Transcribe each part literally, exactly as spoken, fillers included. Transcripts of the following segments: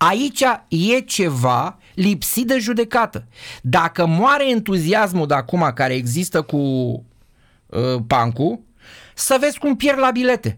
Aici e ceva lipsit de judecată. Dacă moare entuziasmul de acum care există cu uh, Pancu, să vezi cum pierd la bilete.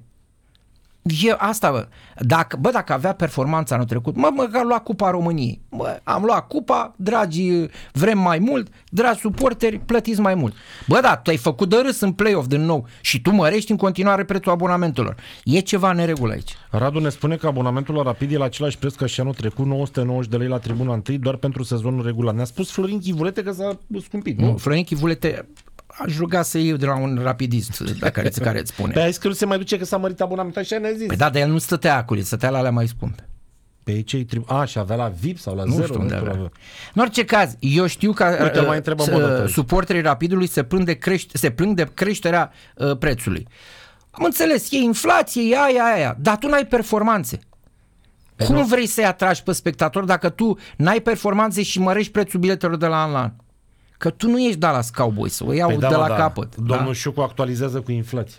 E asta, bă. Dacă, bă, dacă avea performanța anul trecut, mă, măcar lua Cupa României. Bă, am luat Cupa, dragi, vrem mai mult, dragi suporteri, plătiți mai mult. Bă, da, tu ai făcut de râs în play-off din nou și tu mărești în continuare prețul abonamentelor. E ceva neregulă aici. Radu ne spune că abonamentul la Rapid e la același preț ca și anul trecut, nouă sute nouăzeci de lei la tribuna întâi, doar pentru sezonul regulat. Ne-a spus Florin Chivulete că s-a scumpit, nu? nu Florin Chivulete... Aș ruga să iei de la un rapidist de care, care îți spune. Pe ai că nu se mai duce că s-a mărit abonamentul, așa ne-a zis. Păi da, dar el nu stătea acolo, stătea la alea mai scumpe. Pe ce trib... A, și avea la V I P sau la nu zero? Știu unde avea. avea. În orice caz, eu știu că Uite, mai uh, suporterii Rapidului se plâng de, creș- se plâng de creșterea uh, prețului. Am înțeles, e inflație, e aia, aia, dar tu n-ai performanțe. Pe Cum nu? vrei să-i atragi pe spectator dacă tu n-ai performanțe și mărești prețul biletelor de la an la an? Că tu nu ești Dallas Cowboys, să o iau păi de da, la da. capăt. Domnul da? Șucu actualizează cu inflație.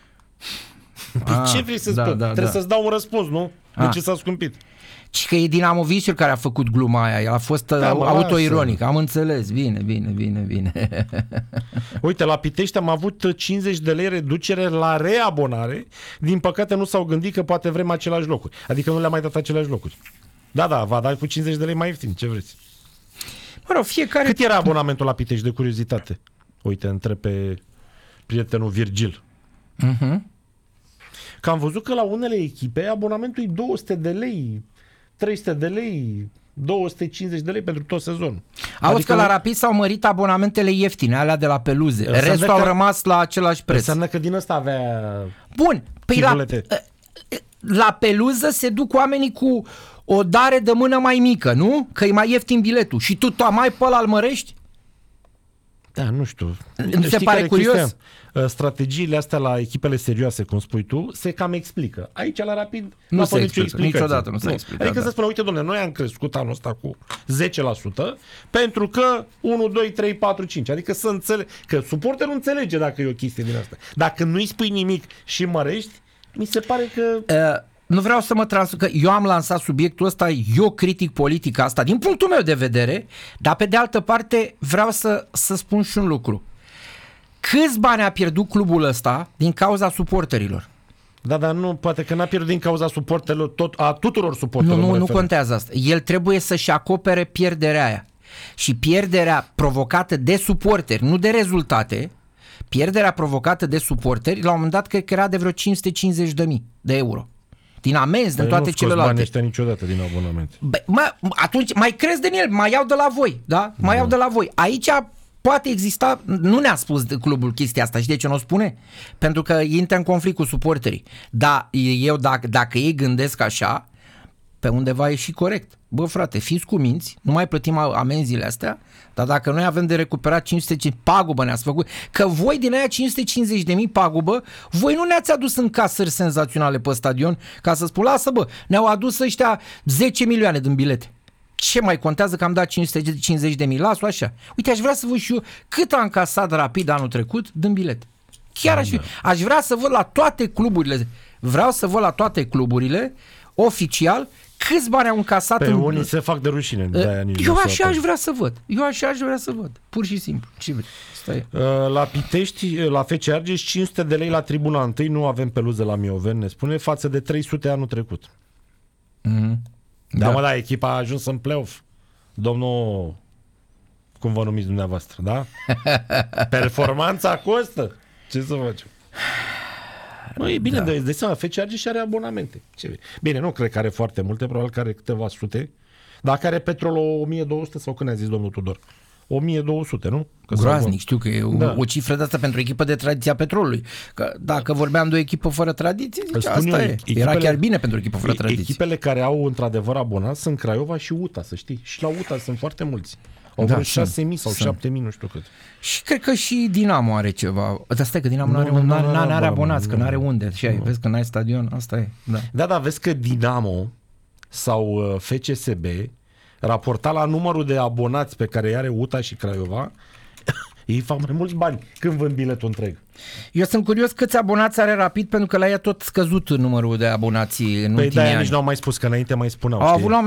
Păi ah, ce vrei să da, spun? Da, Trebuie da. să-ți dau un răspuns, nu? De ah. ce s-a scumpit? Și că e Dinamovic care a făcut gluma aia, el a fost da, autoironic. Am înțeles, bine, bine, bine, bine. Uite, la Pitești am avut cincizeci de lei reducere la reabonare. Din păcate nu s-au gândit că poate vrem aceleași locuri. Adică nu le-a mai dat aceleași locuri. Da, da, va da cu cincizeci de lei mai ieftin, ce vreți? Mă rog, fiecare... Cât era abonamentul la Pitești, de curiozitate? Uite, întreb pe prietenul Virgil. Uh-huh. Că am văzut că la unele echipe abonamentul e două sute de lei, trei sute de lei, două sute cincizeci de lei pentru tot sezonul. Auzi adică că la Rapid s-au mărit abonamentele ieftine, alea de la peluze. Restul că... au rămas la același preț. Înseamnă că din ăsta avea... Bun, păi la, la peluză se duc oamenii cu o dare de mână mai mică, nu? Că e mai ieftin biletul. Și tu mai pe ăla îl mărești? Da, nu știu. Nu se pare curios? Chestia? Strategiile astea la echipele serioase, cum spui tu, se cam explică. Aici la Rapid nu se explică, explicație. Niciodată nu se explică. Adică da. să spună, uite domnule, noi am crescut anul ăsta cu zece la sută pentru că unu, doi, trei, patru, cinci. Adică să înțeleg, că suporterul înțelege dacă e o chestie din asta. Dacă nu-i spui nimic și mărești, mi se pare că... Uh. Nu vreau să mă trans, că eu am lansat subiectul ăsta, eu critic politica asta din punctul meu de vedere, dar pe de altă parte vreau să, să spun și un lucru. Câți bani a pierdut clubul ăsta din cauza suporterilor? Da, dar nu, poate că n-a pierdut din cauza suporterilor, tot, a tuturor suporterilor. Nu, nu, nu contează asta. El trebuie să-și acopere pierderea aia. Și pierderea provocată de suporteri, nu de rezultate, pierderea provocată de suporteri, la un moment dat cred că era de vreo cinci sute cincizeci de mii de euro. Din amenzi, din toate celelalte. Nu scos banii niciodată din abonament. Bă, mă, atunci mai crezi din el, mai iau de la voi, da? Mai iau de la voi. Aici poate exista, nu ne-a spus de clubul chestia asta și de ce nu o spune? Pentru că intră în conflict cu suporterii. Dar eu, dacă, dacă ei gândesc așa, pe undeva e și corect. Bă, frate, fiți cuminți, nu mai plătim amenziile astea, dar dacă noi avem de recuperat cinci sute cincizeci pagubă ne-ați făcut, că voi din aia cinci sute cincizeci de mii pagubă, voi nu ne-ați adus în casări senzaționale pe stadion, ca să spun, lasă bă, ne-au adus ăștia zece milioane din bilete. Ce mai contează că am dat cinci sute cincizeci de mii? Las-o așa. Uite, aș vrea să văd și eu cât a încasat Rapid anul trecut din bilete. Chiar aș, fi, aș vrea să văd la toate cluburile, vreau să văd la toate cluburile, oficial, câți bani au încasat. Pe în... unii se fac de rușine. De-aia nici eu așa aș vrea să văd. Eu așa aș vrea să văd. Pur și simplu. Ce vrei? Stai. La Pitești, la F C Argeș, cinci sute de lei la tribuna întâi, nu avem peluză la Mioveni, ne spune, față de trei sute anul trecut. Mm-hmm. Da, da, mă, da, echipa a ajuns în play-off. Domnul, cum vă numiți dumneavoastră, da? Performanța costă. Ce să facem? Mă, e bine, da. de, de seama, F C Argeș are abonamente. Ce? Bine, nu cred că are foarte multe, probabil că are câteva sute. Dar care Petrol o mie două sute sau când a zis domnul Tudor? o mie două sute, nu? Că groaznic, știu că e o, da. o cifră de asta pentru o echipă de tradiție a Petrolului. Că dacă vorbeam de o echipă fără tradiție, zice, asta eu, e. Echipele, era chiar bine pentru o echipă fără tradiție. Echipele care au într-adevăr abonați sunt Craiova și U T A, să știi. Și la U T A sunt foarte mulți. Au da, vreo șase mii sau șapte mii, nu știu cât. Și cred că și Dinamo are ceva. Dar stai că Dinamo nu are, nu, nu, are, nu, nu, are abonați, nu, că nu are unde. Și ai, vezi că n-ai stadion, asta e. Da, da, da vezi că Dinamo sau F C S B, raportat la numărul de abonați pe care are U T A și Craiova, ei fac mai mulți bani când vând biletul întreg. Eu sunt curios câți abonați are Rapid, pentru că la ea tot scăzut numărul de abonați în păi ultimii ani. Nici n-au mai spus, că înainte mai spuneau. Au avut la